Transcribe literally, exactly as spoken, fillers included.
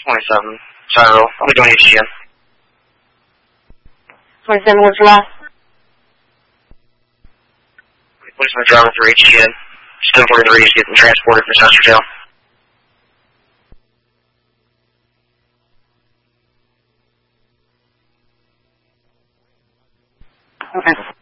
twenty-seven, Gyro. I'll be doing H G N. twenty-seven, what's your last? Policeman driver for H G N. Still for the race, getting transported from Chester Jail. Okay.